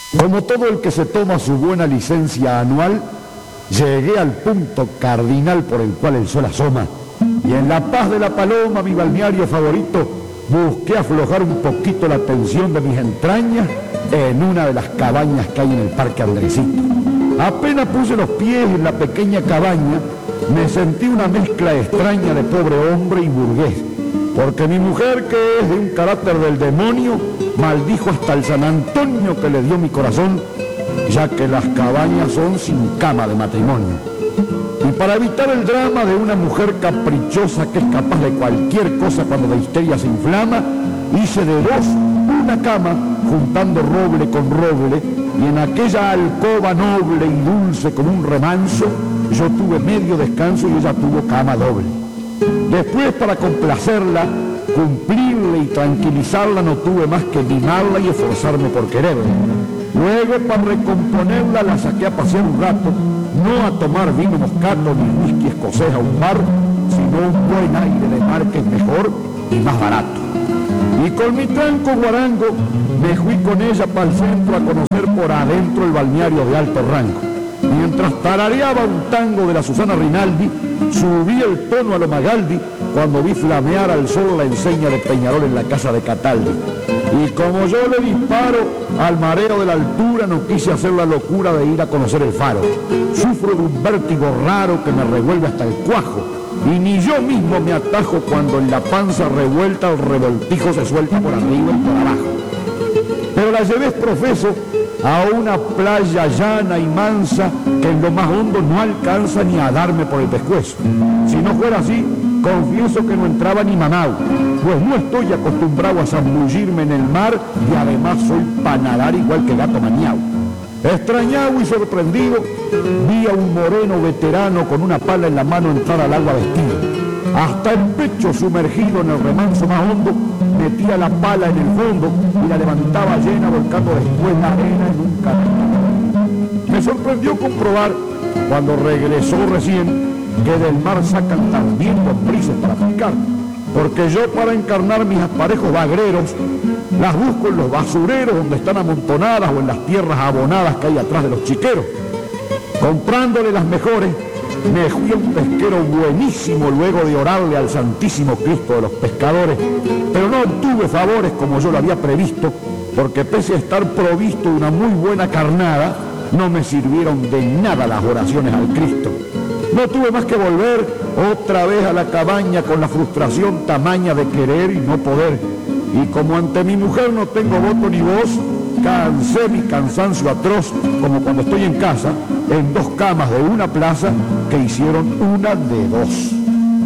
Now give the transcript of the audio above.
Como todo el que se toma su buena licencia anual, llegué al punto cardinal por el cual el sol asoma, y en La Paz de la Paloma, mi balneario favorito, busqué aflojar un poquito la tensión de mis entrañas en una de las cabañas que hay en el Parque Andresito. Apenas puse los pies en la pequeña cabaña, me sentí una mezcla extraña de pobre hombre y burgués, porque mi mujer, que es de un carácter del demonio, maldijo hasta el San Antonio que le dio mi corazón, ya que las cabañas son sin cama de matrimonio. Y para evitar el drama de una mujer caprichosa que es capaz de cualquier cosa cuando la histeria se inflama, hice de dos una cama, juntando roble con roble, y en aquella alcoba noble y dulce como un remanso, yo tuve medio descanso y ella tuvo cama doble. Después, para complacerla, cumplirle y tranquilizarla, no tuve más que mimarla y esforzarme por quererla. Luego, para recomponerla, la saqué a pasear un rato, no a tomar vino moscato ni whisky escocés a un bar, sino un buen aire de mar que es mejor y más barato. Y con mi tranco guarango me fui con ella para el centro a conocer por adentro el balneario de alto rango. Mientras tarareaba un tango de la Susana Rinaldi, subí el tono a lo Magaldi cuando vi flamear al sol la enseña de Peñarol en la casa de Cataldi. Y como yo le disparo al mareo de la altura, no quise hacer la locura de ir a conocer el faro. Sufro de un vértigo raro que me revuelve hasta el cuajo, y ni yo mismo me atajo cuando en la panza revuelta el revoltijo se suelta por arriba y por abajo. Pero la llevé profeso a una playa llana y mansa que en lo más hondo no alcanza ni a darme por el pescuezo. Si no fuera así, confieso que no entraba ni Manau, pues no estoy acostumbrado a zambullirme en el mar y además soy para nadar igual que gato maniau. Extrañado y sorprendido, vi a un moreno veterano con una pala en la mano entrar al agua vestido. Hasta el pecho sumergido en el remanso más hondo, metía la pala en el fondo y la levantaba llena, volcando después la arena en un camino. Me sorprendió comprobar, cuando regresó recién, que del mar sacan también lombrices para picar, porque yo, para encarnar mis aparejos bagreros, las busco en los basureros donde están amontonadas o en las tierras abonadas que hay atrás de los chiqueros. Comprándole las mejores, me fui a un pesquero buenísimo luego de orarle al Santísimo Cristo de los Pescadores, pero no obtuve favores como yo lo había previsto, porque pese a estar provisto de una muy buena carnada, no me sirvieron de nada las oraciones al Cristo. No tuve más que volver otra vez a la cabaña con la frustración tamaña de querer y no poder. Y como ante mi mujer no tengo voto ni voz, cansé mi cansancio atroz, como cuando estoy en casa, en dos camas de una plaza que hicieron una de dos.